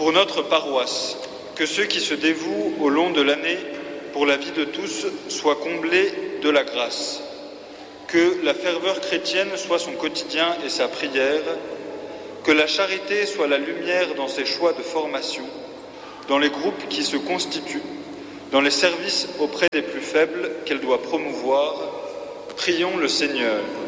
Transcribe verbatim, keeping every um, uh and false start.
pour notre paroisse, que ceux qui se dévouent au long de l'année pour la vie de tous soient comblés de la grâce, que la ferveur chrétienne soit son quotidien et sa prière, que la charité soit la lumière dans ses choix de formation, dans les groupes qui se constituent, dans les services auprès des plus faibles qu'elle doit promouvoir. Prions le Seigneur.